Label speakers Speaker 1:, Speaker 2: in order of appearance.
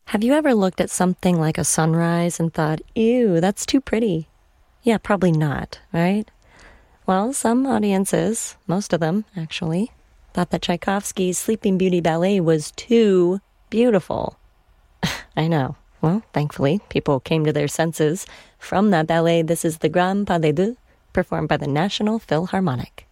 Speaker 1: Have you ever looked at something like a sunrise and thought, ew, that's too pretty? Yeah, probably not, right? Well, some audiences, most of them actually, thought that Tchaikovsky's Sleeping Beauty ballet was too beautiful. I know. Well, thankfully, people came to their senses. From that ballet, this is the Grand Pas de Deux, performed by the National Philharmonic.